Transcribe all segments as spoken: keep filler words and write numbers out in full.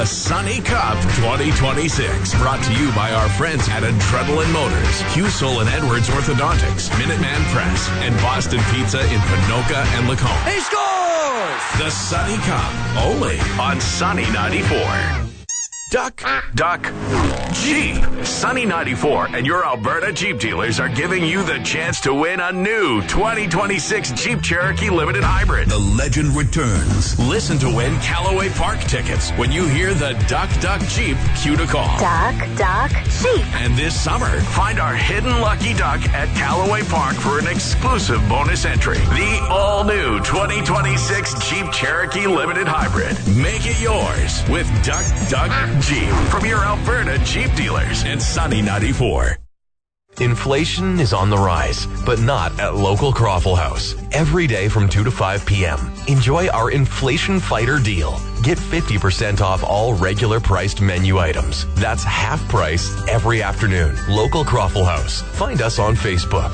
The Sunny Cup twenty twenty-six, brought to you by our friends at Adrenaline Motors, Husel and Edwards Orthodontics, Minuteman Press, and Boston Pizza in Panoka and Lacombe. He scores! The Sunny Cup, only on Sunny ninety-four. Duck, duck, Jeep. Sunny ninety-four and your Alberta Jeep dealers are giving you the chance to win a new twenty twenty-six Jeep Cherokee Limited Hybrid. The legend returns. Listen to win Callaway Park tickets when you hear the Duck, Duck, Jeep cue to call. Duck, duck, Jeep. And this summer, find our hidden lucky duck at Callaway Park for an exclusive bonus entry. The all-new twenty twenty-six Jeep Cherokee Limited Hybrid. Make it yours with Duck, Duck, Jeep from your Alberta Jeep dealers and Sunny ninety-four. Inflation is on the rise, but not at local Croffle House. Every day from two to five p.m., enjoy our Inflation Fighter deal. Get fifty percent off all regular priced menu items. That's half price every afternoon. Local Croffle House. Find us on Facebook.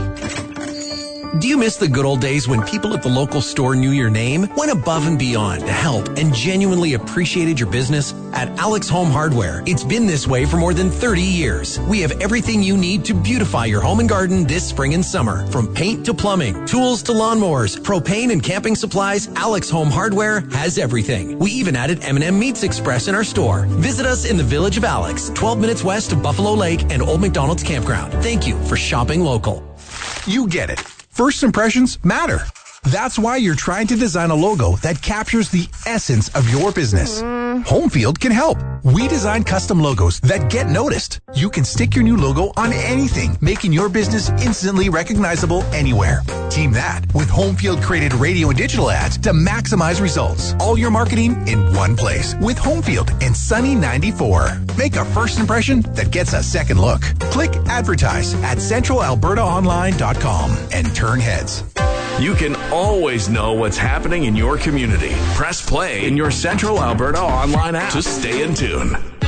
Do you miss the good old days when people at the local store knew your name, went above and beyond to help, and genuinely appreciated your business? At Alex Home Hardware, it's been this way for more than thirty years. We have everything you need to beautify your home and garden this spring and summer. From paint to plumbing, tools to lawnmowers, propane and camping supplies, Alex Home Hardware has everything. We even added M and M Meats Express in our store. Visit us in the Village of Alex, twelve minutes west of Buffalo Lake and Old McDonald's Campground. Thank you for shopping local. You get it. First impressions matter. That's why you're trying to design a logo that captures the essence of your business. Homefield can help. We design custom logos that get noticed. You can stick your new logo on anything, making your business instantly recognizable anywhere. Team that with Homefield created radio and digital ads to maximize results. All your marketing in one place with Homefield and Sunny ninety-four. Make a first impression that gets a second look. Click advertise at central alberta online dot com and turn heads. You can always know what's happening in your community. Press play in your Central Alberta online app to stay in tune.